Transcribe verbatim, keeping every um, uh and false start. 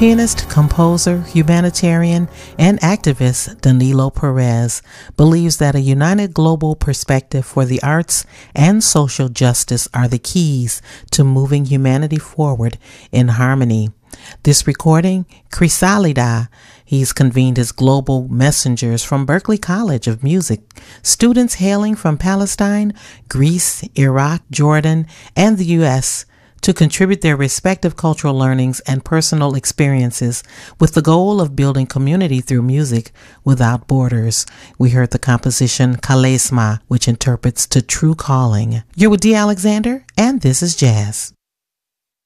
Pianist, composer, humanitarian, and activist Danilo Perez believes that a united global perspective for the arts and social justice are the keys to moving humanity forward in harmony. This recording, Chrysalida, he's convened his global messengers from Berklee College of Music, students hailing from Palestine, Greece, Iraq, Jordan, and the U S to contribute their respective cultural learnings and personal experiences with the goal of building community through music without borders. We heard the composition Kalesma, which interprets to true calling. You're with D. Alexander, and this is Jazz.